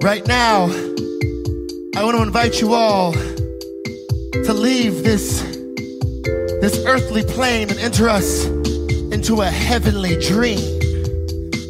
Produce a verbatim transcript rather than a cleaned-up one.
Right now, I want to invite you all to leave this, this earthly plane and enter us into a heavenly dream.